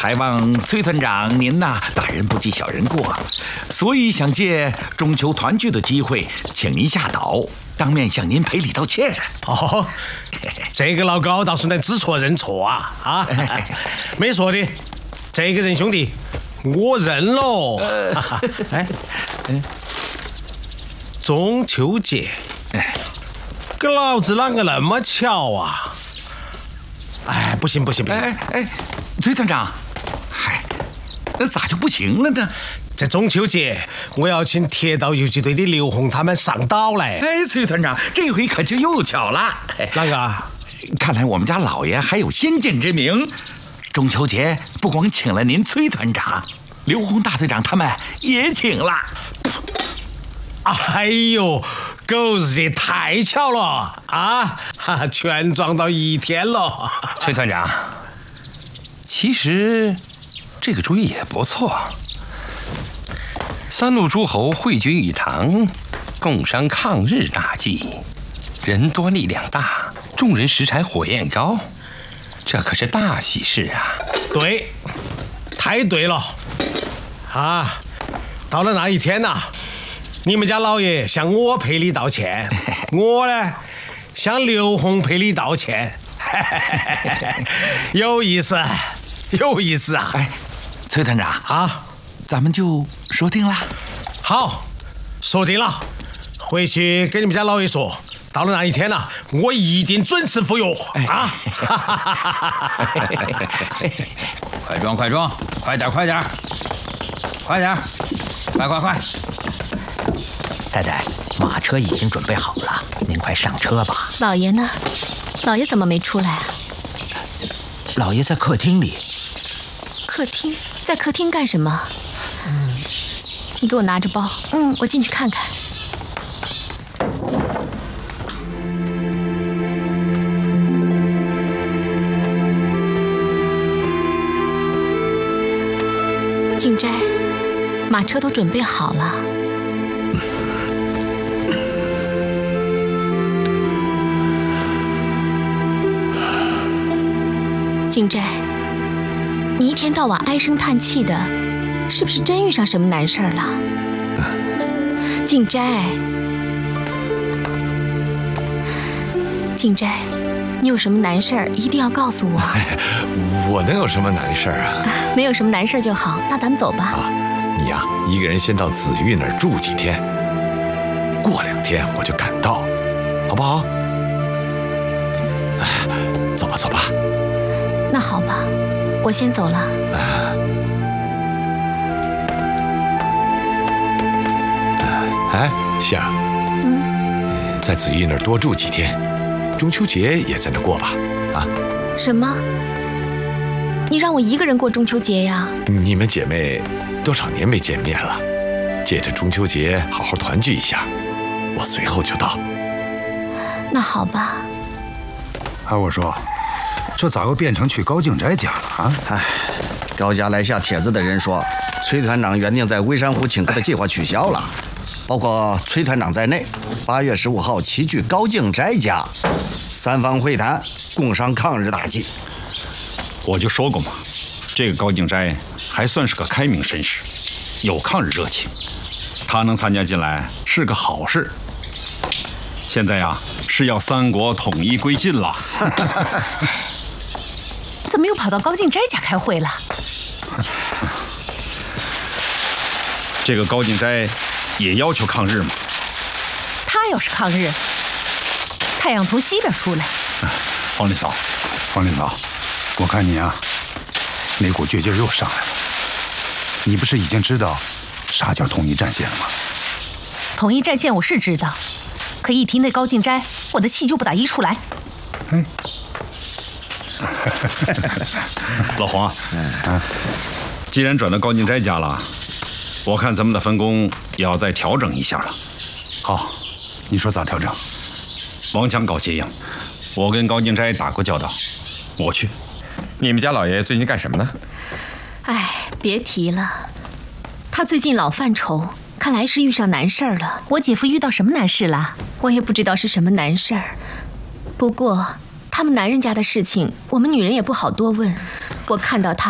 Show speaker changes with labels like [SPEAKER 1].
[SPEAKER 1] 还望崔团长您呐，大人不计小人过，所以想借中秋团聚的机会，请您下岛，当面向您赔礼道歉。
[SPEAKER 2] 哦，这个老高倒是能知错认错啊！没错的，这个人兄弟，我认喽。中秋节，跟老子啷个那么巧啊？哎，不行！
[SPEAKER 1] 崔团长，嗨，那咋就不行了呢？
[SPEAKER 2] 在中秋节，我要请铁道游击队的刘红他们上岛来。
[SPEAKER 1] 崔团长，这回可就又巧了。
[SPEAKER 2] 哪个？
[SPEAKER 1] 看来我们家老爷还有先见之明，中秋节不光请了您崔团长，刘红大队长他们也请了。
[SPEAKER 2] 哎呦，狗日的太巧了啊！全撞到一天了。
[SPEAKER 3] 崔团长，其实这个主意也不错。三路诸侯汇聚一堂，共商抗日大计，人多力量大，众人拾柴火焰高，这可是大喜事啊！
[SPEAKER 2] 对，太对了啊！到了那一天呐，你们家老爷向我赔礼道歉，我呢向刘红赔礼道歉，有意思啊！
[SPEAKER 1] 崔团长
[SPEAKER 2] 啊，
[SPEAKER 1] 咱们就说定了。
[SPEAKER 2] 好，说定了，回去跟你们家老爷说，到了那一天呐，我一定准时赴约啊！
[SPEAKER 4] 快装，快点，快！
[SPEAKER 5] 太太，马车已经准备好了，您快上车吧。
[SPEAKER 6] 老爷呢？老爷怎么没出来啊？
[SPEAKER 5] 老爷在客厅里。
[SPEAKER 6] 客厅？在客厅干什么？你给我拿着包。我进去看看。静斋，马车都准备好了。静斋，你一天到晚唉声叹气的，是不是真遇上什么难事儿了？静斋，你有什么难事儿一定要告诉我。
[SPEAKER 7] 我能有什么难事儿啊？
[SPEAKER 6] 没有什么难事儿就好，那咱们走吧。
[SPEAKER 7] 你呀，一个人先到子玉那儿住几天，过2天我就赶到，好不好？走吧。
[SPEAKER 6] 那好吧，我先走了。
[SPEAKER 7] 杏儿，在子玉那儿多住几天，中秋节也在那过吧？啊？
[SPEAKER 6] 什么？你让我一个人过中秋节呀？
[SPEAKER 7] 你们姐妹多少年没见面了，借着中秋节好好团聚一下，我随后就到。
[SPEAKER 6] 那好吧。
[SPEAKER 8] 我说，这咋又变成去高敬斋家了啊？
[SPEAKER 9] 高家来下帖子的人说，崔团长原定在微山湖请客的计划取消了，包括崔团长在内，8月15号齐聚高敬斋家，3方会谈，共商抗日大计。
[SPEAKER 4] 我就说过嘛，这个高敬斋还算是个开明绅士，有抗日热情，他能参加进来是个好事。现在呀，是要3国统一归晋了。
[SPEAKER 10] 怎么又跑到高敬斋家开会了？
[SPEAKER 4] 这个高敬斋也要求抗日吗？
[SPEAKER 10] 他要是抗日，太阳从西边出来。
[SPEAKER 4] 黄林嫂，
[SPEAKER 8] 我看你啊，那股倔劲又上来了。你不是已经知道啥叫统一战线了吗？
[SPEAKER 10] 统一战线我是知道，可一提那高敬斋，我的气就不打一处来。
[SPEAKER 4] 老黄，既然转到高敬斋家了，我看咱们的分工也要再调整一下了。
[SPEAKER 8] 好，你说咋调整？
[SPEAKER 4] 王强搞接应，我跟高敬斋打过交道，我去。
[SPEAKER 3] 你们家老爷最近干什么呢？
[SPEAKER 6] 别提了，他最近老犯愁，看来是遇上难事儿了。
[SPEAKER 10] 我姐夫遇到什么难事了？
[SPEAKER 6] 我也不知道是什么难事儿，不过他们男人家的事情，我们女人也不好多问。我看到他